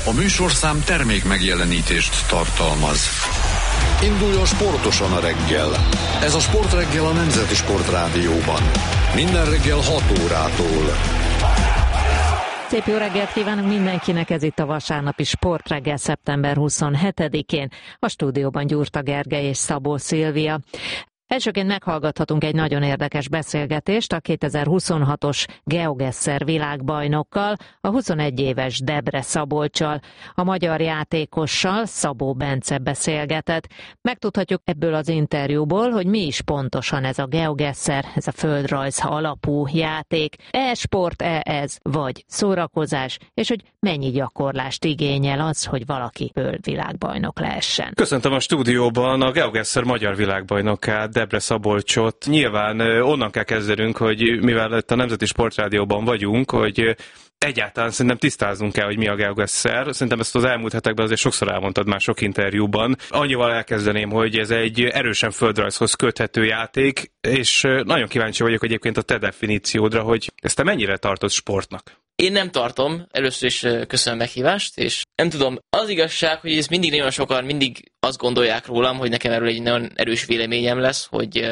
A műsorszám termék megjelenítést tartalmaz. Induljon sportosan a reggel. Ez a Sportreggel a Nemzeti Sportrádióban. Minden reggel 6 órától. Szép jó reggelt kívánunk mindenkinek, ez itt a vasárnapi Sportreggel szeptember 27-én. A stúdióban Gyurta Gergely és Szabó Szilvia. Elsőként meghallgathatunk egy nagyon érdekes beszélgetést a 2026-os GeoGuessr világbajnokkal, a 21 éves Debre Szabolccsal. A magyar játékossal, Szabó Bence beszélgetett. Megtudhatjuk ebből az interjúból, hogy mi is pontosan ez a GeoGuessr, ez a földrajz alapú játék. E-sport, ez, vagy szórakozás, és hogy mennyi gyakorlást igényel az, hogy valaki világbajnok lehessen. Köszöntöm a stúdióban a GeoGuessr magyar világbajnokát, Debre Szabolcsot. Nyilván onnan kell kezdenünk, hogy mivel itt a Nemzeti Sportrádióban vagyunk, hogy egyáltalán szerintem tisztáznunk kell, hogy mi a GeoGuessr. Szerintem ezt az elmúlt hetekben azért sokszor elmondtad már sok interjúban. Annyival elkezdeném, hogy ez egy erősen földrajzhoz köthető játék, és nagyon kíváncsi vagyok egyébként a te definíciódra, hogy ezt te mennyire tartod sportnak? Én nem tartom, először is köszönöm a meghívást, és nem tudom, az igazság, hogy ez mindig nagyon sokan mindig azt gondolják rólam, hogy nekem erről egy nagyon erős véleményem lesz, hogy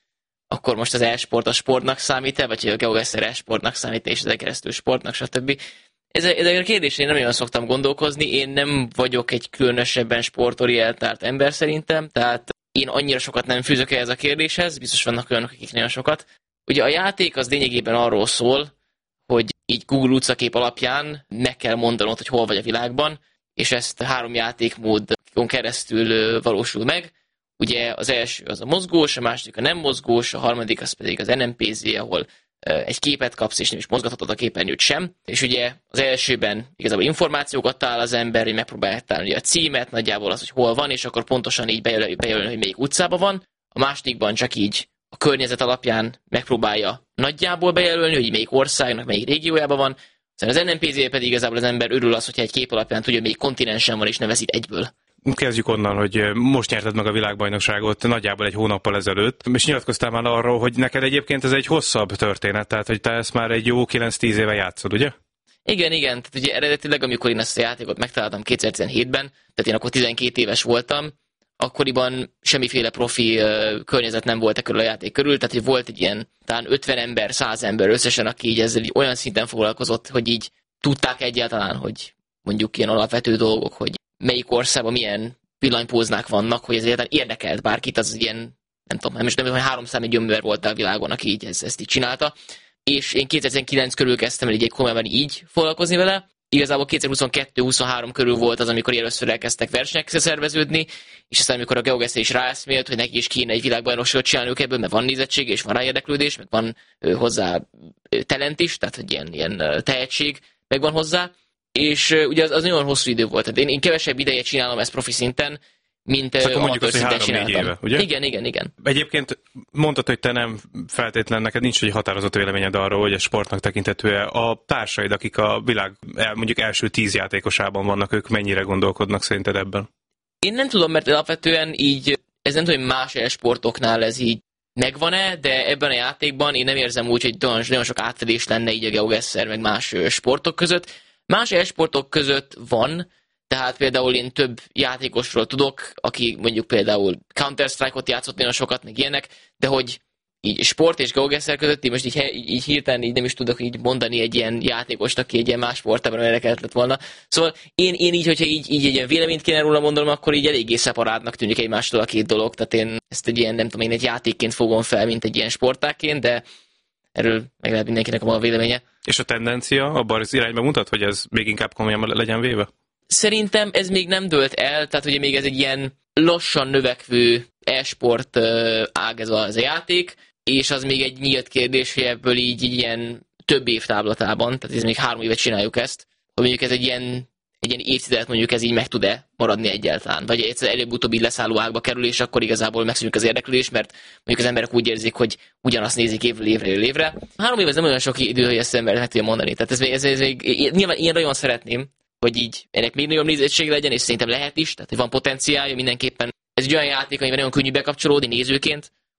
akkor most az e-sport a sportnak számít-e, vagy hogy a GeoGuessr e-sportnak számít-e, és ezen keresztül sportnak, stb. Ezekre a kérdésre én nem olyan szoktam gondolkozni, én nem vagyok egy különösebben sportorientált ember szerintem, tehát én annyira sokat nem fűzök ehhez a kérdéshez, biztos vannak olyanok, akik nagyon sokat. Ugye a játék az lényegében arról szól, hogy így Google utcakép alapján meg kell mondanod, hogy hol vagy a világban, és ezt 3 játékmódon keresztül valósul meg. Ugye az első az a mozgós, a második a nem mozgós, a harmadik az pedig az NMPZ, ahol egy képet kapsz, és nem is mozgathatod a képernyőt sem. És ugye az elsőben igazából információkat talál az ember, hogy megpróbálja találni a címet, nagyjából az, hogy hol van, és akkor pontosan így bejelölni, hogy melyik utcában van. A másodikban csak így a környezet alapján megpróbálja nagyjából bejelölni, hogy melyik országnak, melyik régiójában van. Az NMPZ pedig igazából az ember örül az, hogyha egy kép alapján tudja, hogy melyik kontinensen van, és ne veszít egyből. Kezdjük onnan, hogy most nyerted meg a világbajnokságot nagyjából egy hónappal ezelőtt, és nyilatkoztál már arról, hogy neked egyébként ez egy hosszabb történet, tehát hogy te ezt már egy jó 9-10 éve játszod, ugye? Igen. Tehát ugye eredetileg, amikor én ezt a játékot megtaláltam 2017-ben, tehát én akkor 12 éves voltam, akkoriban semmiféle profi környezet nem volt körül a játék körül, tehát hogy volt egy ilyen talán 50 ember, 100 ember összesen, aki így ezzel így olyan szinten foglalkozott, hogy így tudták egyáltalán, hogy mondjuk ilyen alapvető dolgok, hogy melyik országban milyen villanypóznák vannak, hogy ez egyáltalán érdekelt bárkit, az ilyen, nem tudom, hogy 300 ember volt a világon, aki így ezt így csinálta. És én 2019 körül kezdtem el így komolyan így foglalkozni vele. Igazából 2022-23 körül volt az, amikor először elkezdtek versenyek szerveződni, és aztán amikor a GeoGuessr is ráeszmélt, hogy neki is kéne egy világbajnokságot csinálniuk ebből, mert van nézettség, és van rá érdeklődés, meg van hozzá talent is, tehát hogy ilyen tehetség megvan hozzá. És ugye az nagyon hosszú idő volt. Tehát én kevesebb ideje csinálom ezt profi szinten, mint amatőr szinten csináltam. Éve, ugye? Igen. Egyébként mondtad, hogy te nem feltétlenül, neked nincs egy határozott véleményed arról, hogy a sportnak tekinthető-e. A társaid, akik a világ mondjuk első 10 játékosában vannak, ők mennyire gondolkodnak szerinted ebben? Én nem tudom, mert alapvetően így, ez nem tudom, hogy más e-sportoknál ez így megvan-e, de ebben a játékban én nem érzem úgy, hogy nagyon sok átfedés lenne így a GeoGuessr meg más sportok között. Más e-sportok között van, tehát például én több játékosról tudok, aki mondjuk például Counter-Strike-ot játszott nagyon sokat, meg ilyenek, de hogy így sport és GeoGuessr között így most így hirtelen így nem is tudok így mondani egy ilyen játékost, aki egy ilyen más sportában érdekelt lett volna. Szóval én így, hogyha így egy ilyen véleményt kéne róla mondanom, akkor így eléggé szeparátnak tűnik egymástól a két dolog, tehát én ezt egy ilyen, nem tudom, én egy játékként fogom fel, mint egy ilyen sportákként, de erről meg lehet mindenkinek a maga véleménye. És a tendencia abban az irányba mutat, hogy ez még inkább komolyan legyen véve? Szerintem ez még nem dőlt el, tehát ugye még ez egy ilyen lassan növekvő e-sport ág ez a játék, és az még egy nyílt kérdés, hogy ebből így ilyen több év táblatában, tehát ez még 3 évet csináljuk ezt, hogy mondjuk ez egy ilyen évtizedet mondjuk ez így meg tud-e maradni egyáltalán, vagy egyszer előbb-utóbb így leszálló ágba kerül, és akkor igazából megszűnik az érdeklődés, mert mondjuk az emberek úgy érzik, hogy ugyanazt nézik évről évre. 3 év ez nem olyan sok idő, hogy ezt az ember meg tudja mondani. Tehát ez még nyilván én nagyon szeretném, hogy így ennek még nagyobb nézettség legyen, és szerintem lehet is, tehát hogy van potenciálja mindenképpen. Ez egy olyan játék, amiben nagyon könnyű bekapcsolódni nézőként,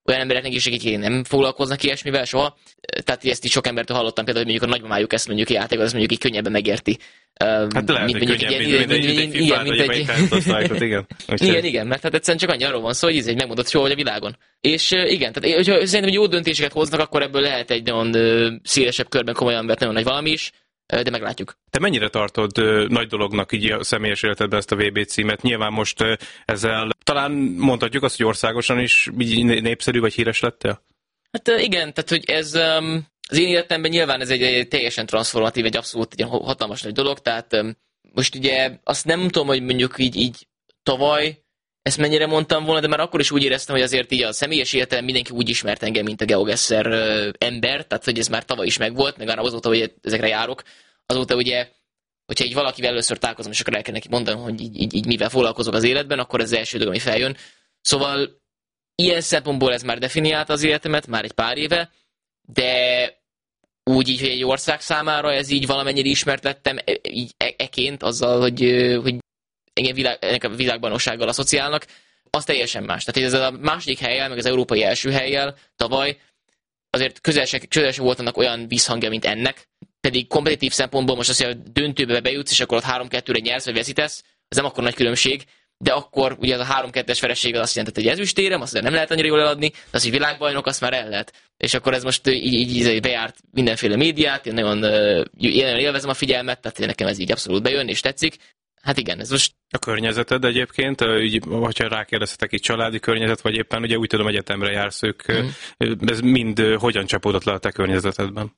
olyan embereknek is, akik nem foglalkoznak ilyesmivel soha. Tehát ezt is sok embertől hallottam, például, hogy mondjuk a nagymamájuk ezt mondjuk játékot, ezt mondjuk így könnyebben megérti. Hát lehet, hogy könnyebb, igen, mert hát egyszerűen csak annyi arról van szó, hogy ez egy megmondott show, hogy a világon. És igen, tehát hogyha szerintem, hogy jó döntéseket hoznak, akkor ebből lehet egy nagyon szélesebb körben komolyan vett nagyon nagy valami is, de meglátjuk. Te mennyire tartod nagy dolognak így a személyes életedben ezt a VB címet? Nyilván most ezzel talán mondhatjuk azt, hogy országosan is népszerű vagy híres lettél? Hát igen, tehát hogy ez az én életemben nyilván ez egy teljesen transformatív, egy abszolút egy hatalmas nagy dolog, tehát most ugye azt nem tudom, hogy mondjuk így tavaly ezt mennyire mondtam volna, de már akkor is úgy éreztem, hogy azért így a személyes életem mindenki úgy ismert engem, mint a GeoGuessr ember, tehát hogy ez már tavaly is megvolt, meg azóta, hogy ezekre járok, azóta ugye, hogyha így valakivel először találkozom, és akkor el kell neki mondanom, hogy így mivel foglalkozok az életben, akkor ez az első dolog, ami feljön. Szóval ilyen szempontból ez már definiálta az életemet, már egy pár éve, de úgy így, hogy egy ország számára ez így valamennyire ismert lettem, így eként azzal, hogy engem ennek a világbajnoksággal asszociálnak, az teljesen más. Tehát ez a második hellyel, meg az európai első hellyel tavaly azért közel se volt annak olyan visszhangja, mint ennek, pedig kompetitív szempontból most azt, hogy a döntőbe bejutsz, és akkor ott 3-2-re nyersz, vagy veszítesz, ez nem akkor nagy különbség, de akkor ugye az a 3-2-es vereség az azt jelentette, hogy ezüstérem, azt nem lehet annyira jól eladni, de az, hogy világbajnok, azt már el lehet. És akkor ez most így bejárt mindenféle médiát, én nagyon élvezem a figyelmet, tehát nekem ez így abszolút bejön, és tetszik. Hát igen, ez most... A környezeted egyébként, hogyha rákérdeztetek itt családi környezet, vagy éppen ugye úgy tudom egyetemre jársz, ez mind hogyan csapódott le a te környezetedben?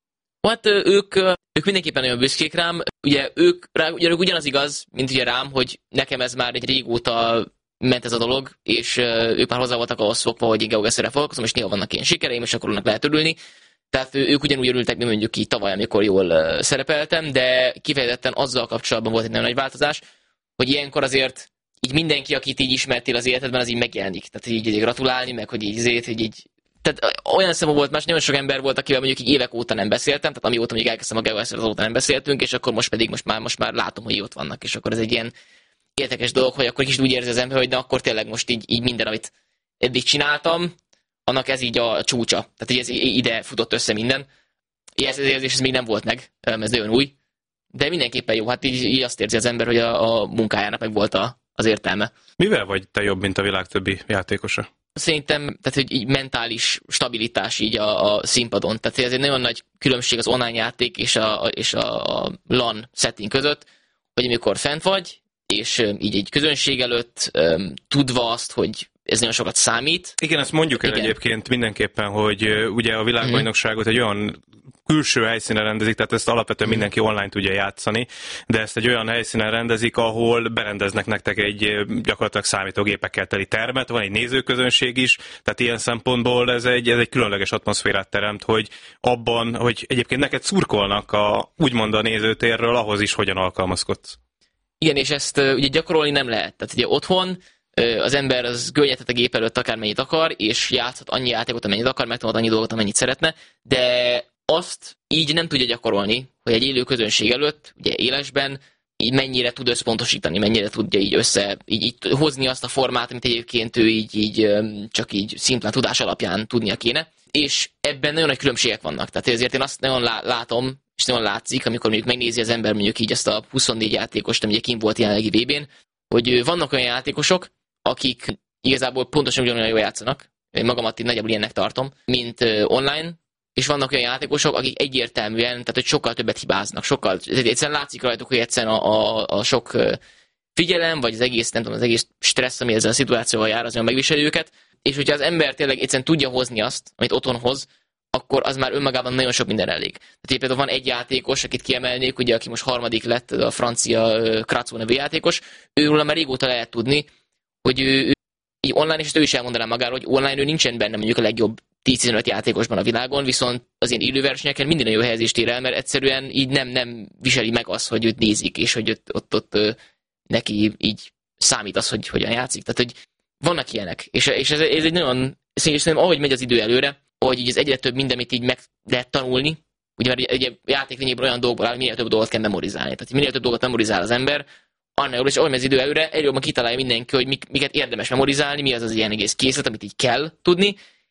Hát ők mindenképpen nagyon büszkék rám, ugye ők ugyanaz igaz, mint ugye rám, hogy nekem ez már egy régóta ment ez a dolog, és ők már hozzá voltak ahhoz szokva, hogy én GeoGuessrrel foglalkozom, és néha vannak ilyen sikereim, és akkor annak lehet örülni. Tehát ők ugyanúgy örültek, mint mondjuk ki tavaly, amikor jól szerepeltem, de kifejezetten azzal kapcsolatban volt egy nagyon nagy változás, hogy ilyenkor azért így mindenki, akit így ismertél az életedben, az így megjelenik. Tehát így gratulálni, meg hogy így tehát olyan szemben volt más, nagyon sok ember volt, akivel mondjuk így évek óta nem beszéltem, tehát amióta mondjuk elkezdtem a GeoGuessr, azóta nem beszéltünk, és akkor most már látom, hogy ott vannak, és akkor ez egy ilyen érdekes dolog, hogy akkor kicsit úgy érzi az ember, hogy na akkor tényleg most így minden, amit eddig csináltam, annak ez így a csúcsa. Tehát így ez ide futott össze minden. Ez érzés ez még nem volt meg, ez nagyon új, de mindenképpen jó, hát így azt érzi az ember, hogy a munkájának meg volt az értelme. Mivel vagy te jobb, mint a világ többi játékosa? Szerintem, tehát hogy így mentális stabilitás így a színpadon. Tehát ez egy nagyon nagy különbség az online játék és a LAN setting között, hogy amikor fent vagy, és így egy közönség előtt tudva azt, hogy ez nagyon sokat számít. Igen, ezt mondjuk el egyébként mindenképpen, hogy ugye a világbajnokságot egy olyan külső helyszínen rendezik, tehát ezt alapvetően mindenki online tudja játszani, de ezt egy olyan helyszínen rendezik, ahol berendeznek nektek egy gyakorlatilag számítógépekkel teli termet, van egy nézőközönség is, tehát ilyen szempontból ez egy különleges atmoszférát teremt, hogy abban, hogy egyébként neked szurkolnak úgymond a nézőtérről, ahhoz is hogyan alkalmazkodsz. Igen, és ezt ugye gyakorolni nem lehet. Tehát ugye otthon az ember az görnyedhet a gép előtt akármennyit akar, és játszhat annyi játékot, amennyit akar, megtanult annyi dolgot, amennyit szeretne, de azt így nem tudja gyakorolni, hogy egy élő közönség előtt, ugye élesben, így mennyire tud összpontosítani, mennyire tudja így hozni azt a formát, amit egyébként ő így csak így szimplán tudás alapján tudnia kéne. És ebben nagyon nagy különbségek vannak. Tehát ezért én azt nagyon látom, és nagyon látszik, amikor mondjuk megnézi az ember mondjuk így ezt a 24 játékost, ami ugye kint volt jelenlegi VB-n, hogy vannak olyan játékosok, akik igazából pontosan ugyanolyan jól játszanak, én magamat így nagyjából ilyennek tartom, mint online, és vannak olyan játékosok, akik egyértelműen, tehát hogy sokkal többet hibáznak, egyszerűen látszik rajtuk, hogy egyszerűen a sok figyelem, vagy az egész, nem tudom, az egész stressz, ami ezzel a szituációval jár, az olyan megviseli őket, és hogyha az ember tényleg egyszerűen tudja hozni azt, amit otthon hoz, akkor az már önmagában nagyon sok minden elég. Tehát például van egy játékos, akit kiemelnék, ugye, aki most harmadik lett, a francia Kratzo nevű játékos, őről már régóta lehet tudni, hogy ő online, és ezt ő is elmondaná magáról, hogy online ő nincsen benne mondjuk a legjobb 10-15 játékosban a világon, viszont az én élő versenyeken minden jó helyezést ér el, mert egyszerűen így nem viseli meg azt, hogy őt nézik, és hogy ott neki így számít az, hogy hogyan játszik. Tehát, hogy vannak ilyenek, és ez egy nagyon, szerintem ahogy megy az idő előre, ahogy így az egyre több minden, amit így meg lehet tanulni, ugye mert egy játék lényében olyan dolgokból áll, minél több dolgot kell memorizálni. Tehát minél több dolgot memorizál az ember, annál jobb, és ahogy megy az idő előre, egyre jobban kitalálja mindenki, hogy miket érdemes memorizálni, mi az ilyen egész készlet, amit így kell tudni,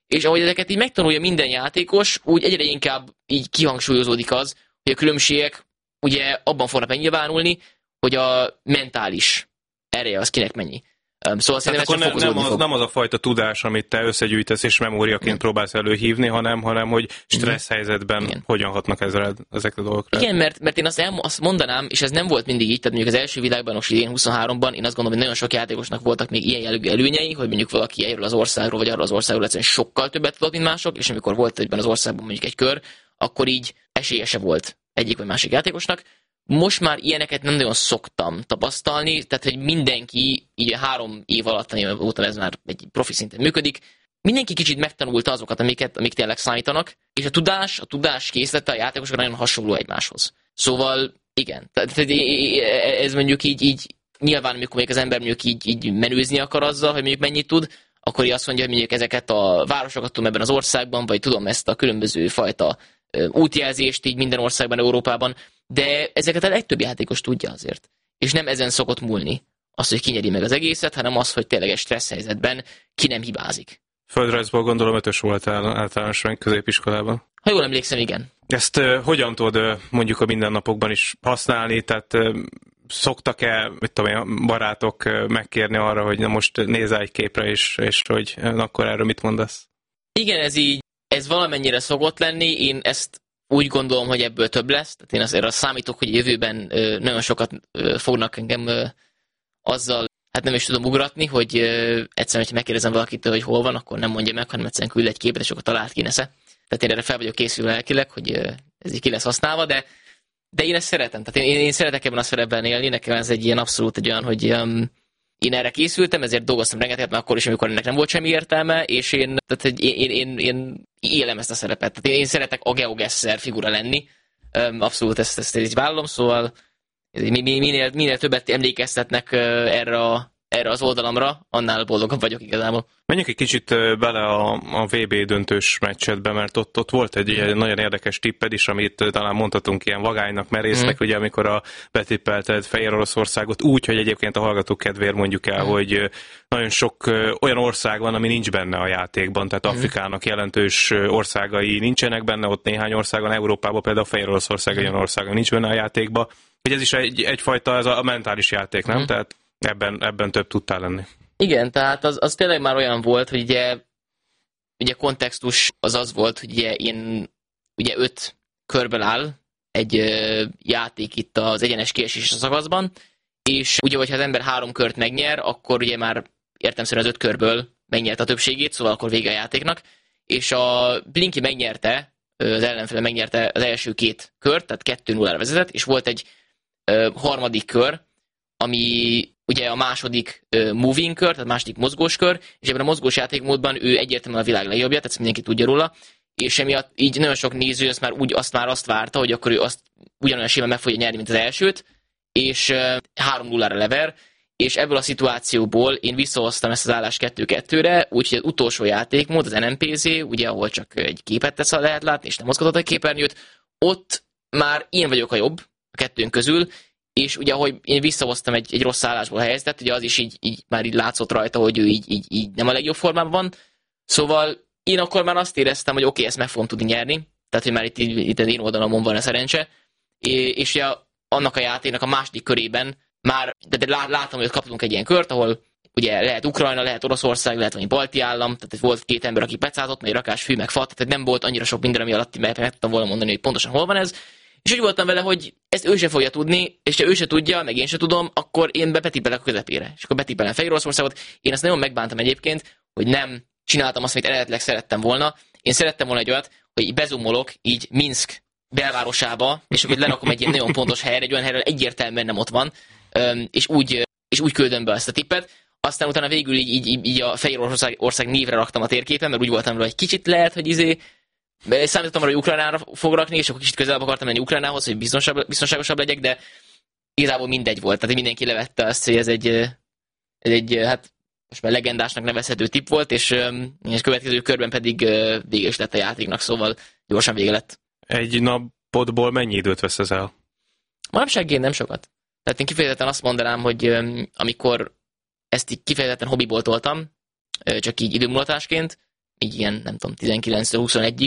és ahogy ezeket így megtanulja minden játékos, úgy egyre inkább így kihangsúlyozódik az, hogy a különbségek ugye abban fognak megnyilvánulni, hogy a mentális ereje az kinek mennyi. Szóval akkor nem az a fajta tudás, amit te összegyűjtesz és memóriaként próbálsz előhívni, hanem hogy stressz helyzetben hogyan hatnak ezek a dolgokra. Igen, mert én azt mondanám, és ez nem volt mindig így, tehát mondjuk az első világbajnokság idén 23-ban, én azt gondolom, hogy nagyon sok játékosnak voltak még ilyen jellegű előnyei, hogy mondjuk valaki erről az országról, vagy arról az országról egyszerűen sokkal többet tudott, mint mások, és amikor volt egyben az országban mondjuk egy kör, akkor így esélyese volt egyik vagy másik játékosnak. Most már ilyeneket nem nagyon szoktam tapasztalni, tehát hogy mindenki így 3 év alatt, óta ez már egy profi szinten működik, mindenki kicsit megtanulta azokat, amik tényleg számítanak, és a tudás készlete a játékosok nagyon hasonló egymáshoz. Szóval igen, tehát ez mondjuk így nyilván, amikor még az ember mondjuk így menőzni akar azzal, hogy mondjuk mennyit tud, akkor azt mondja, hogy mondjuk ezeket a városokat tudom ebben az országban, vagy tudom ezt a különböző fajta útjelzést így minden országban, Európában, de ezeket a legtöbb játékos tudja azért. És nem ezen szokott múlni az, hogy kinyeri meg az egészet, hanem az, hogy tényleg egy stressz helyzetben ki nem hibázik. Földrajzból gondolom 5-ös voltál általánosan középiskolában. Ha jól emlékszem, igen. Ezt hogyan tudod mondjuk a mindennapokban is használni? Tehát szoktak-e, mit tudom én, barátok megkérni arra, hogy na most nézz egy képre, és hogy akkor erről mit mondasz? Igen, ez valamennyire szokott lenni. Én ezt úgy gondolom, hogy ebből több lesz. Tehát én azért azt számítok, hogy jövőben nagyon sokat fognak engem azzal, hát nem is tudom ugratni, hogy egyszerűen, hogyha megkérdezem valakitől, hogy hol van, akkor nem mondja meg, hanem egyszerűen küld egy képet, és akkor talált ki nesze. Tehát én erre fel vagyok készülve lelkileg, hogy ez így ki lesz használva, de én ezt szeretem. Tehát én szeretek ebben a szerepben élni, nekem ez egy ilyen abszolút egy olyan, hogy én erre készültem, ezért dolgoztam rengeteget, mert akkor is, amikor ennek nem volt semmi értelme, és én élem ezt a szerepet. Tehát én szeretek a GeoGuessr figura lenni, abszolút ezt így vállalom, szóval minél többet emlékeztetnek erre az oldalamra, annál boldogabb vagyok igazából. Menjünk egy kicsit bele a VB döntős meccsetbe, mert ott volt egy nagyon érdekes tipped is, amit talán mondhatunk ilyen vagánynak, merésznek, ugye amikor betippelted Fehér Oroszországot úgy, hogy egyébként a hallgatók kedvéért mondjuk el, hogy nagyon sok olyan ország van, ami nincs benne a játékban, tehát Afrikának jelentős országai nincsenek benne, ott néhány ország van, Európában például Fehér Oroszország olyan országa nincs benne a játékban. Hogy ez is egyfajta ez a mentális játék, nem? Tehát ebben több tudtál lenni. Igen, tehát az tényleg már olyan volt, hogy ugye kontextus az volt, hogy én 5 körből áll egy játék itt az egyenes kiesés szakaszban, és ugye, hogyha az ember 3 kört megnyer, akkor ugye már értelemszerűen az 5 körből megnyerte a többségét, szóval akkor vége a játéknak, és a Blinky megnyerte, az ellenfele megnyerte az első 2 kört, tehát 2-0-ra vezetett, és volt egy harmadik kör, ami ugye a második moving kör, tehát második mozgós kör, és ebben a mozgós játékmódban ő egyértelműen a világ legjobbja, tehát mindenki tudja róla, és emiatt így nagyon sok néző azt várta, hogy akkor ő azt ugyanolyan simán meg fogja nyerni, mint az elsőt, és 3-0-ra lever, és ebből a szituációból én visszahoztam ezt az állást 2-2-re, úgyhogy az utolsó játékmód, az NMPZ, ugye ahol csak egy képet lehet látni, és nem mozgatod egy képernyőt, ott már én vagyok a jobb a kettőnk közül, és ugye ahogy én visszahoztam egy rossz állásból helyzetet, ugye az is így már így látszott rajta, hogy ő így nem a legjobb formában van. Szóval én akkor már azt éreztem, hogy oké, ezt meg fogom tudni nyerni, tehát hogy már itt az én oldalamon van a szerencse, és ugye annak a játéknak a második körében már láttam, hogy ott kaptunk egy ilyen kört, ahol ugye lehet Ukrajna, lehet Oroszország, lehet valami balti állam, tehát volt 2 ember, aki pecázott, egy rakás fű, meg fa, tehát nem volt annyira sok minden, ami alatt meg tudtam volna mondani, hogy pontosan hol van ez. És úgy voltam vele, hogy ezt ő se fogja tudni, és ha ő se tudja, meg én se tudom, akkor én betippelek a közepére. És akkor betippelem Fehér Oroszországot. Én ezt nagyon megbántam egyébként, hogy nem csináltam azt, amit eredetileg szerettem volna. Én szerettem volna egy olyat, hogy bezumolok így Minszk belvárosába, és akkor lerakom egy ilyen nagyon pontos helyre, egy olyan helyre, egyértelműen nem ott van, és úgy küldöm be ezt a tippet. Aztán utána végül így a Fehér Oroszország névre raktam a térképen, mert úgy voltam vele, hogy kicsit lehet, hogy számítottam arra, hogy Ukrajnára fog rakni, és akkor kicsit közelebb akartam menni Ukrajnához, hogy biztonságosabb legyek, de igazából mindegy volt. Tehát mindenki levette azt, hogy ez egy hát most már legendásnak nevezhető tipp volt, és következő körben pedig vége is lett a játéknak, szóval gyorsan vége lett. Egy napodból mennyi időt vesz el? Manapság nem sokat. Tehát én kifejezetten azt mondanám, hogy amikor ezt így kifejezetten hobbiból toltam, csak így időmulatásként, így ilyen, nem tudom, 19-21-ig,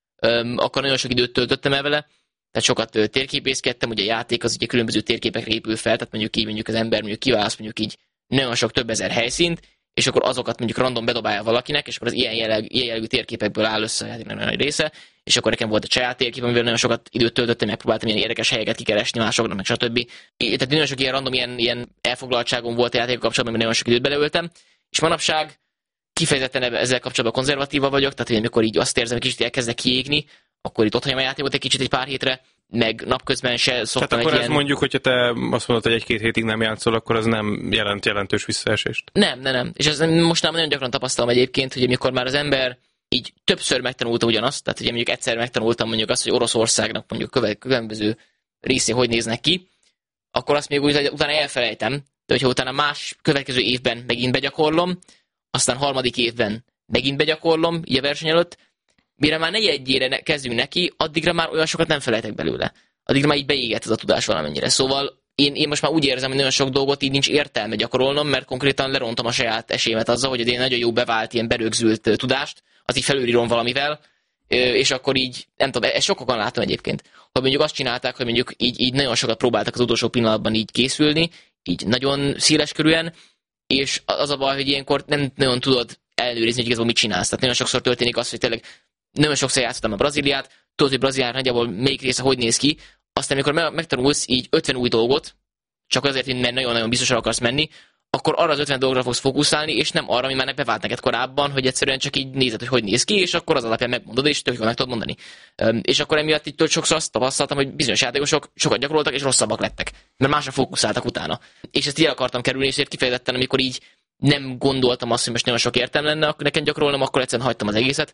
akkor nagyon sok időt töltöttem el vele, tehát sokat térképészkedtem, ugye a játék az ugye különböző térképekre épül fel, tehát mondjuk az ember kiválaszt mondjuk így nagyon sok több ezer helyszínt, és akkor azokat mondjuk random bedobálja valakinek, és akkor az ilyen jellegű térképekből áll össze a játéknak nagy része, és akkor nekem volt a saját térkép, amivel nagyon sokat időt töltöttem, megpróbáltam ilyen érdekes helyeket kikeresni másoknak, meg stb. Tehát nagyon sok ilyen random, ilyen elfoglaltságom volt a játékkal kapcsolatban, mert nagyon sok időt beleöltem, és manapság kifejezetten ezzel kapcsolatban konzervatíva vagyok, tehát hogy amikor így azt érzem, hogy kicsit elkezdek kiégni, akkor itt otthagyom a játékot egy kicsit egy pár hétre, meg napközben se szoktam. Tehát akkor ez mondjuk, hogyha te azt mondod, hogy egy-két hétig nem játszol, akkor az nem jelent jelentős visszaesést. Nem. És ez most már nagyon gyakran tapasztalom egyébként, hogy amikor már az ember így többször megtanulta ugyanazt, tehát ugye mondjuk egyszer megtanultam mondjuk azt, hogy Oroszországnak mondjuk különböző részén hogy néznek ki, akkor azt még utána elfelejtem, de hogyha utána következő évben megint begyakorlom, aztán harmadik évben megint begyakorlom, így a verseny előtt, mire már negyedjére kezdünk neki, addigra már olyan sokat nem felejtek belőle. Addigra már így beégett ez a tudás valamennyire. Szóval én most már úgy érzem, hogy nagyon sok dolgot így nincs értelme gyakorolnom, mert konkrétan lerontom a saját esélyemet azzal, hogy egy nagyon jó bevált, ilyen berögzült tudást, az így felülírom valamivel, és akkor így, nem tudom, ezt sokakon látom egyébként. Ha mondjuk azt csinálták, hogy mondjuk így nagyon sokat próbáltak az utolsó pillanatban így készülni, így nagyon széleskörűen, és az a baj, hogy ilyenkor nem nagyon tudod ellenőrizni, hogy igazából mit csinálsz. Tehát nagyon sokszor történik az, hogy tényleg nagyon sokszor játszottam a Brazíliát, tudod, hogy Brazíliának nagyjából melyik része hogy néz ki, aztán amikor megtanulsz így 50 új dolgot, csak azért, mert nagyon-nagyon biztosan akarsz menni, akkor arra az 50 dolgra fogsz fókuszálni, és nem arra, ami már bevált neked korábban, hogy egyszerűen csak így nézed, hogy néz ki, és akkor az alapján megmondod, és tök jól meg tudod mondani. És akkor emiatt így sokszor azt tapasztaltam, hogy bizonyos játékosok sokat gyakoroltak, és rosszabbak lettek, mert másra fókuszáltak utána. És ezt így el akartam kerülni, és ezért kifejezetten, amikor így nem gondoltam azt, hogy most nagyon sok értelme lenne nekem gyakorolnom, akkor egyszerűen hagytam az egészet.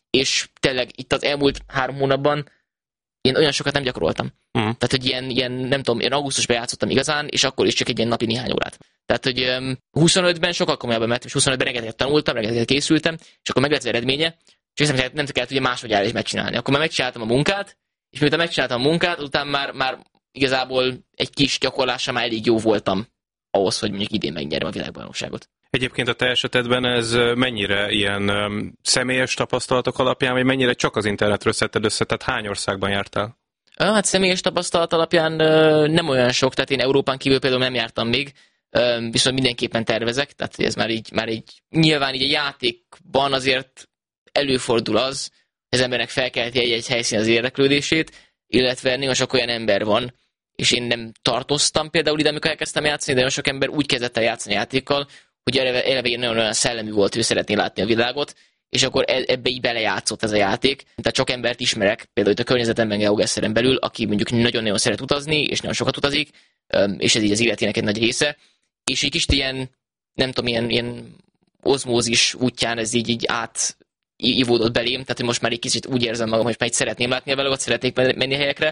És tényleg itt az elmúlt 3 hónapban én olyan sokat nem gyakoroltam. Tehát, hogy ilyen, nem tudom, én augusztusban játszottam igazán, és akkor is csak egy ilyen napi néhány órát. Tehát, hogy 25-ben sokkal komolyabban mentem, és 25-ben rengeteget tanultam, rengeteget készültem, és akkor meg lett az eredménye, és nem kellett ugye máshogy is megcsinálni. Akkor már megcsináltam a munkát, és miután megcsináltam a munkát, utána már igazából egy kis gyakorlással már elég jó voltam ahhoz, hogy mondjuk idén megnyerjem a világbajnokságot. Egyébként a te esetedben ez mennyire ilyen személyes tapasztalatok alapján, vagy mennyire csak az internetről szedted össze, tehát hány országban jártál? Hát személyes tapasztalat alapján nem olyan sok, tehát én Európán kívül például nem jártam még, viszont mindenképpen tervezek, tehát ez már így nyilván így a játékban azért előfordul az, hogy az embernek felkelti egy helyszín az érdeklődését, illetve nagyon sok olyan ember van, és én nem tartoztam például ide, amikor elkezdtem játszani, de nagyon sok ember úgy kezdett el játszani játékkal, hogy eleve nagyon olyan szellemű volt, hogy szeretné látni a világot, és akkor ebbe így belejátszott ez a játék. Tehát sok embert ismerek, például itt a környezetemben GeoGuessr-en belül, aki mondjuk nagyon-nagyon szeret utazni, és nagyon sokat utazik, és ez így az életének egy nagy része. És így kicsit ilyen, nem tudom, ilyen ozmózis útján ez így átívódott belém, tehát hogy most már egy kicsit úgy érzem magam, hogy már szeretném látni a világot, szeretnék menni a helyekre,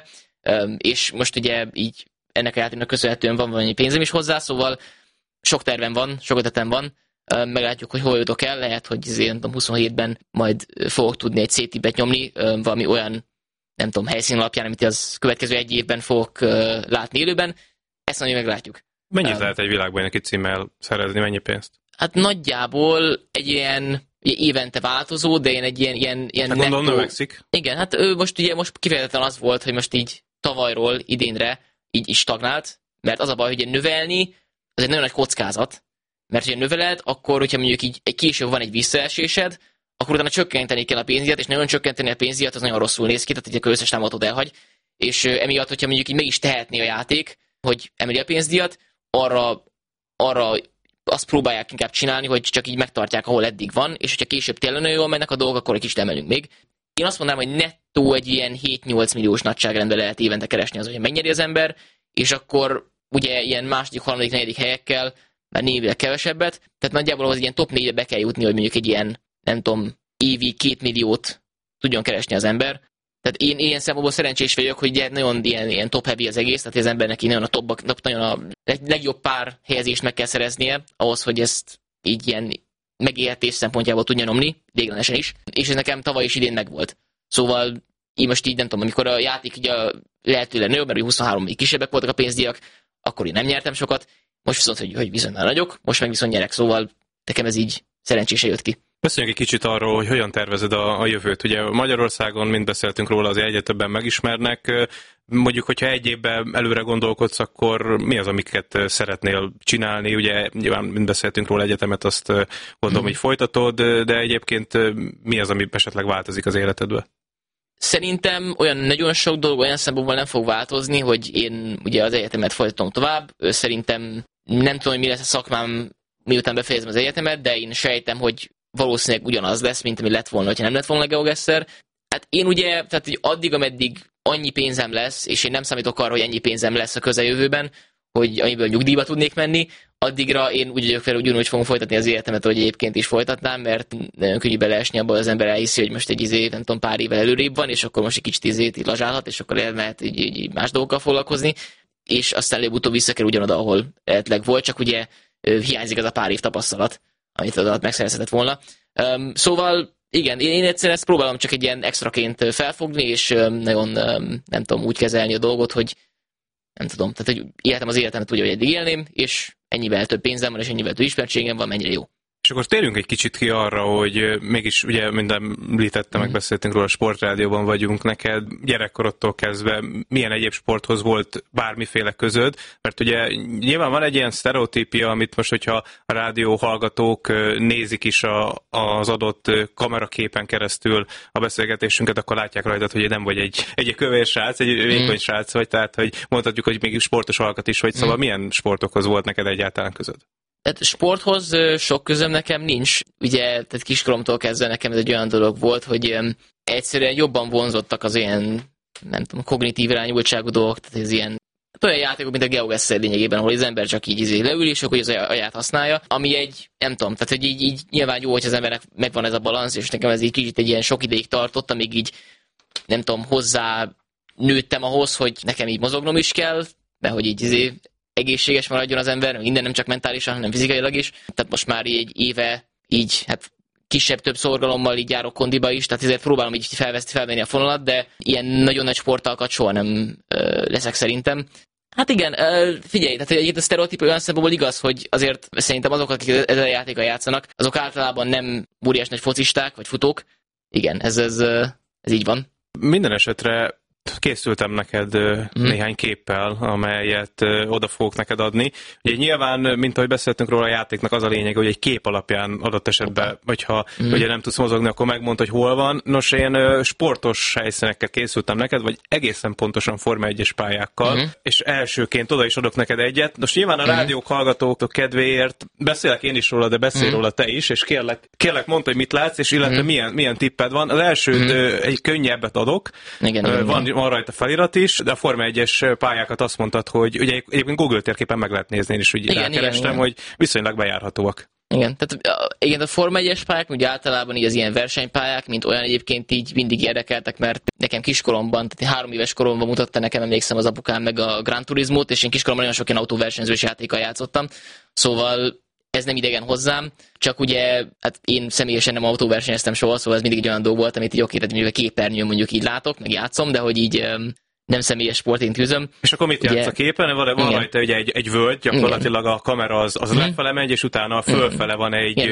és most ugye így ennek a játéknak köszönhetően van valami pénzem is hozzá, szóval sok tervem van, sok ötletem van, meglátjuk, hogy hol jutok el, lehet, hogy nem tudom, 27-ben majd fogok tudni egy C-tippet nyomni, valami olyan, nem tudom, helyszín alapján, amit az következő 1 évben fogok látni élőben, ezt majd meglátjuk. Mennyit lehet egy világbajnoki címmel szerezni, mennyi pénzt? Hát nagyjából egy ilyen évente változó, de én egy ilyen hát gondolom növekszik. Igen, hát most kifejezetten az volt, hogy most így tavalyról idénre így stagnált, mert az a baj, hogy növelni, az egy nagyon nagy kockázat, mert ha növeled, akkor, hogyha mondjuk így később van egy visszaesésed, akkor utána csökkenteni kell a pénzdíjat, és nagyon csökkenteni a pénzdíjat, az nagyon rosszul néz ki, tehát egy összes támogatót elhagy, és emiatt, hogyha mondjuk így meg is tehetné a játék, hogy emeli a pénzdíjat, arra azt próbálják inkább csinálni, hogy csak így megtartják, ahol eddig van, és hogyha később tényleg nagyon jól mennek a dolgok, akkor egy kicsit emelünk még. Én azt mondanám, hogy nettó egy ilyen 7-8 milliós nagyságrendben lehet évente keresni az, hogy megnyeri az ember, és akkor ugye ilyen második, harmadik, negyedik helyekkel már névileg kevesebbet, tehát nagyjából ahhoz egy ilyen top 4-be be kell jutni, hogy mondjuk egy ilyen, nem tudom, évi 2 milliót tudjon keresni az ember. Tehát én ilyen szempontból szerencsés vagyok, hogy nagyon ilyen top heavy az egész, tehát az embernek így nagyon a legjobb pár helyezést meg kell szereznie, ahhoz, hogy ezt így ilyen megélhetés szempontjából tudja nyomni, véglenesen is, és ez nekem tavaly is idén megvolt. Szóval én most így nem tudom, amikor a játék így a lehetőleg nő, mert 23 még kisebbek voltak a pénzdíjak, akkor én nem nyertem sokat, most viszont, hogy viszont már nagyok, most meg viszont nyerek, szóval nekem ez így szerencsésen jött ki. Beszéljünk egy kicsit arról, hogy hogyan tervezed a jövőt. Ugye Magyarországon, mint beszéltünk róla, azért egyre többen megismernek. Mondjuk, hogyha egy évben előre gondolkodsz, akkor mi az, amiket szeretnél csinálni? Ugye nyilván, mint beszéltünk róla, egyetemet, azt gondolom, hogy folytatod, de egyébként mi az, ami esetleg változik az életedben? Szerintem olyan nagyon sok dolog olyan szempontból nem fog változni, hogy én ugye az egyetemet folytatom tovább. Szerintem nem tudom, hogy mi lesz a szakmám, miután befejezem az egyetemet, de én sejtem, hogy valószínűleg ugyanaz lesz, mint ami lett volna, ha nem lett volna GeoGuessr. Hát én ugye, tehát hogy addig, ameddig annyi pénzem lesz, és én nem számítok arra, hogy ennyi pénzem lesz a közeljövőben, hogy amiből nyugdíjba tudnék menni, addigra én ugyanúgy fogom folytatni az életemet, hogy egyébként is folytatnám, mert nagyon könnyű beleesni abban, az ember elhiszi, hogy most egy nem tudom, pár évvel előrébb van, és akkor most egy kicsit így lazsálhat, és akkor elmehet így más dolgokkal foglalkozni, és aztán előbb-utóbb visszakerül ugyanoda, ahol eredetileg volt, csak ugye hiányzik az a pár év tapasztalat, amit oda megszerezhetett volna. Szóval igen, én egyszerűen ezt próbálom csak egy ilyen extraként felfogni, és nagyon nem tudom úgy kezelni a dolgot, hogy nem tudom, tehát hogy éltem az életemet úgy, hogy eddig élném, és ennyivel több pénzem van, és ennyivel több ismertségem van, mennyire jó. És akkor térjünk egy kicsit ki arra, hogy mégis ugye minden említette, megbeszéltünk róla, a sportrádióban vagyunk, neked gyerekkorodtól kezdve milyen egyéb sporthoz volt bármiféle közöd, mert ugye nyilván van egy ilyen sztereotípia, amit most, hogyha a rádió hallgatók nézik is az adott kameraképen keresztül a beszélgetésünket, akkor látják rajtad, hogy nem vagy egy kövér srác, egy vékony srác vagy, tehát hogy mondhatjuk, hogy még sportos alkat is vagy, szóval milyen sportokhoz volt neked egyáltalán közöd? Tehát sporthoz sok közöm nekem nincs. Ugye, tehát kiskoromtól kezdve nekem ez egy olyan dolog volt, hogy egyszerűen jobban vonzottak az ilyen, nem tudom, kognitív irányultságú dolgok, tehát ez ilyen olyan játékok, mint a GeoGuessr lényegében, ahol az ember csak így leül, és akkor az agyát használja, ami egy, nem tudom, tehát hogy így nyilván jó, hogy az embernek megvan ez a balansz, és nekem ez így kicsit egy ilyen sok ideig tartott, amíg így, nem tudom, hozzá nőttem ahhoz, hogy nekem így mozognom is kell, de hogy így egészséges maradjon az ember, minden nem csak mentálisan, hanem fizikailag is. Tehát most már egy éve így, hát kisebb-több szorgalommal így járok kondiba is, tehát ezért próbálom így felvenni a fonalat, de ilyen nagyon nagy sportalkat soha nem leszek szerintem. Hát igen, figyelj, tehát egy a sztereotíp olyan szempontból igaz, hogy azért szerintem azok, akik ezzel a játékkal játszanak, azok általában nem óriás nagy focisták vagy futók. Igen, ez így van. Minden esetre készültem neked néhány képpel, amelyet oda fogok neked adni. Ugye nyilván, mint ahogy beszéltünk róla, a játéknak az a lényeg, hogy egy kép alapján adott esetben, hogyha ugye nem tudsz mozogni, akkor megmondd, hogy hol van. Nos, én sportos helyszínekkel készültem neked, vagy egészen pontosan Forma 1-es pályákkal, és elsőként oda is adok neked egyet. Most nyilván a rádiók hallgatók kedvéért beszélek én is róla, de beszélj róla te is, és kérlek mondd, hogy mit látsz, és illetve milyen tipped van. Az elsőt egy könnyebbet adok. Igen. Van rajta felirat is, de a Forma 1-es pályákat azt mondtad, hogy ugye egyébként Google térképen meg lehet nézni, én is úgy rákerestem, hogy viszonylag bejárhatóak. Igen, tehát igen, a Forma 1-es pályák, ugye általában így az ilyen versenypályák, mint olyan egyébként így mindig érdekeltek, mert nekem kiskoromban, tehát 3 éves koromban mutatta nekem, emlékszem az apukám meg a Gran Turismót, és én kiskoromban nagyon sok ilyen autóversenyzős játékkal játszottam, szóval ez nem idegen hozzám, csak ugye hát én személyesen nem autóversenyeztem soha, szóval ez mindig egy olyan dolog volt, amit így oké, tehát mivel képernyőn mondjuk így látok, meg játszom, de hogy így nem személyes sportként űzöm. És akkor mit játsz a képen? Van rajta ugye egy völgy, gyakorlatilag a kamera az lefele megy, és utána fölfele van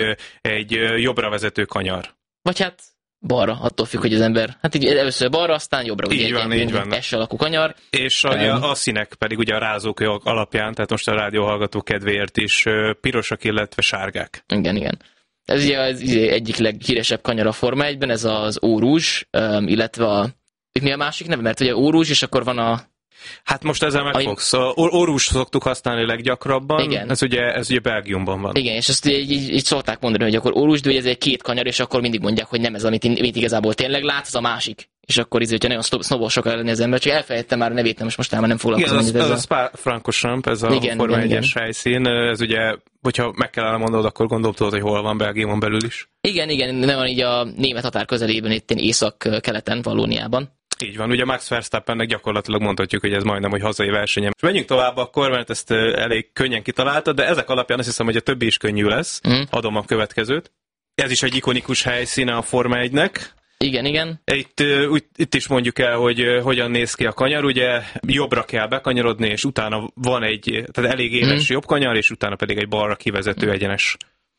egy jobbra vezető kanyar. Vagy hát balra, attól függ, hogy az ember, hát így először balra, aztán jobbra, így ugye így van. S alakú kanyar. És a színek pedig ugye a rázók alapján, tehát most a rádióhallgató kedvéért is pirosak, illetve sárgák. Igen. Ez ugye az egyik leghíresebb kanyar a Forma 1-ben, ez az Eau Rouge, illetve mi a másik neve? Mert ugye Eau Rouge, és akkor van a... Hát most ezzel megfogsz. Eau Rouge szoktuk használni leggyakrabban, igen. Ez ugye Belgiumban van. Igen, és ezt így szokták mondani, hogy akkor Eau Rouge, de ugye ez egy 2 kanyar, és akkor mindig mondják, hogy nem ez, amit igazából tényleg látsz, az a másik. És akkor hogyha nagyon sznobosok lenni az ember, csak elfelejtettem már a nevét, most már nem foglalkozom. Igen, ez a Spa-Francorchamps, ez a Forma 1-es helyszín, ez ugye, hogyha meg kellene mondod, akkor gondolom tudod, hogy hol van Belgiumon belül is. Igen, nem van így a német határ közelében, itt észak-keleten, Vallóniában. Így van, ugye Max Verstappennek gyakorlatilag mondhatjuk, hogy ez majdnem, hogy hazai versenyem. Menjünk tovább akkor, mert ezt elég könnyen kitaláltad, de ezek alapján azt hiszem, hogy a többi is könnyű lesz. Adom a következőt. Ez is egy ikonikus helyszíne a Forma 1-nek. Igen. Itt is mondjuk el, hogy hogyan néz ki a kanyar, ugye jobbra kell bekanyarodni, és utána van tehát elég éles jobb kanyar, és utána pedig egy balra kivezető egyenes.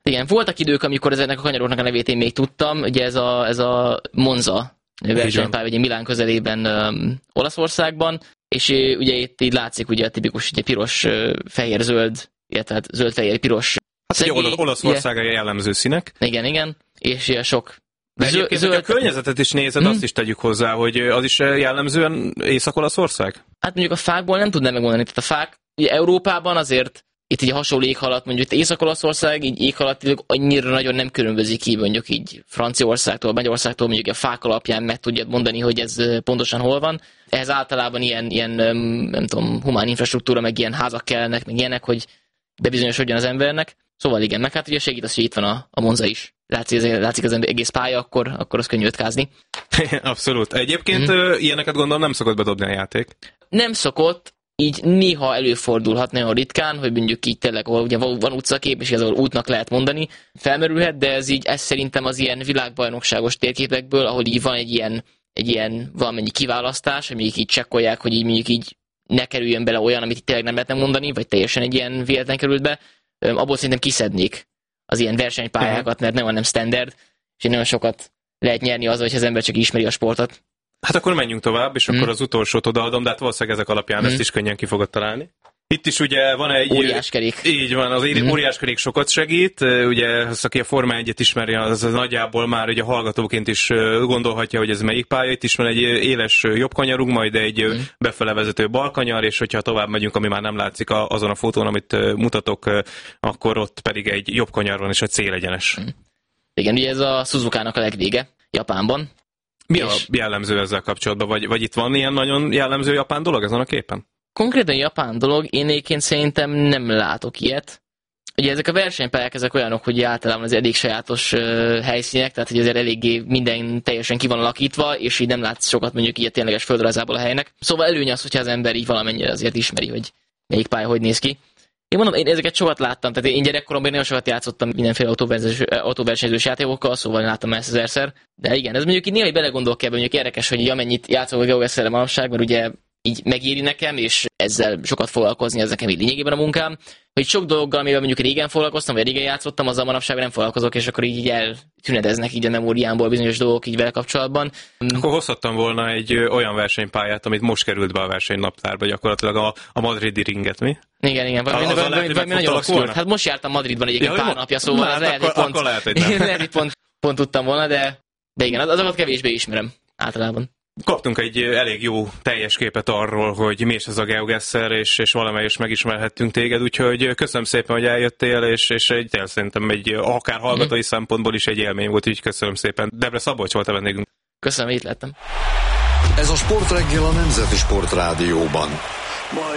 Igen, voltak idők, amikor ezeknek a kanyaroknak a nevét én még tudtam, ugye ez a Monza versenypálya, ugye Milán közelében Olaszországban, és ugye itt így látszik ugye a tipikus ugye piros, fehér, zöld, illetve zöld, fehér, piros. Hát ugye Olaszországra jellemző színek. Igen, és ilyen sok zöld. A környezetet is nézed, azt is tegyük hozzá, hogy az is jellemzően Észak-Olaszország? Hát mondjuk a fákból nem tudnám megmondani, tehát a fák ugye Európában azért itt így hasonló éghalat, mondjuk Észak-Olaszország így éghalatilag annyira nagyon nem különbözik ki, mondjuk így Franciaországtól, Magyarországtól, mondjuk a fák alapján meg tudjad mondani, hogy ez pontosan hol van. Ehhez általában ilyen nem tudom, humán infrastruktúra, meg ilyen házak kellenek, meg ilyenek, hogy bebizonyosodjon az embernek. Szóval igen, meg hát ugye segít az, hogy itt van a Monza is. Látszik az egész pálya, akkor az könnyű ötkázni. Abszolút. Egyébként ilyeneket gondolom nem szokott bedobni a játék. Nem szokott, így néha előfordulhat, nagyon ritkán, hogy mondjuk így tényleg, ahol ugye van utcakép, és igazából útnak lehet mondani, felmerülhet, de ez szerintem az ilyen világbajnokságos térképekből, ahol így van egy ilyen valamennyi kiválasztás, amik így csekkolják, hogy így mondjuk így ne kerüljön bele olyan, amit tényleg nem lehetne mondani, vagy teljesen egy ilyen véletlen került be, abból szerintem kiszednék az ilyen versenypályákat, mert nem standard, és nagyon sokat lehet nyerni azzal, hogy az ember csak ismeri a sportot. Hát akkor menjünk tovább, és akkor az utolsót odaadom, de hát valószínűleg ezek alapján ezt is könnyen ki fogod találni. Itt is ugye van egy... Óriáskerék. Így van, az óriáskerék sokat segít. Ugye, az, aki a Forma 1-et ismeri, az nagyjából már ugye hallgatóként is gondolhatja, hogy ez melyik pálya. Itt is van egy éles jobb kanyarunk, majd egy befele vezető bal kanyar, és hogyha tovább megyünk, ami már nem látszik azon a fotón, amit mutatok, akkor ott pedig egy jobb kanyar van, és a célegyenes. Igen, ugye ez a Suzukának a legvége, Japánban. Mi a jellemző ezzel kapcsolatban? Vagy itt van ilyen nagyon jellemző japán dolog ezen a képen? Konkrétan japán dolog, én egyébként szerintem nem látok ilyet. Ugye ezek a versenypályák, ezek olyanok, hogy általában az elég sajátos helyszínek, tehát hogy azért eléggé minden teljesen ki van alakítva, és így nem látsz sokat mondjuk így a tényleges földrajzából a helynek. Szóval előny az, hogyha az ember így valamennyire azért ismeri, hogy melyik pálya hogy néz ki. Én mondom, én ezeket sokat láttam, tehát én gyerekkoromban nagyon sokat játszottam mindenféle autóversenyzős játékokkal, szóval láttam ezt ezerszer. De igen, ez mondjuk így néha belegondolok ebben, mondjuk érdekes, hogy amennyit játszok a GeoGuessr-re manapság, mert ugye így megéri nekem, és ezzel sokat foglalkozni, ez nekem így lényegében a munkám, hogy sok dologgal, amivel mondjuk régen foglalkoztam, vagy régen játszottam, azzal manapság nem foglalkozok, és akkor így eltünedeznek így a memóriámból bizonyos dolgok így vele kapcsolatban. Akkor hozhattam volna egy olyan versenypályát, amit most került be a versenynaptárba, gyakorlatilag a madridi ringet, mi? Igen, valami nagyon rossz volt. Hát most jártam Madridban egyébként pár napja, szóval ez lehet, hogy pont tudtam volna, de igen, azokat kevésbé ismerem általában. Kaptunk egy elég jó teljes képet arról, hogy mi is ez a GeoGuessr, és valamelyest megismerhettünk téged, úgyhogy köszönöm szépen, hogy eljöttél, és szerintem akár hallgatói szempontból is egy élmény volt, így köszönöm szépen. Debre Szabolcs volt a vendégünk. Köszönöm, hogy itt lettem. Ez a Sportreggel a Nemzeti Sport Rádióban.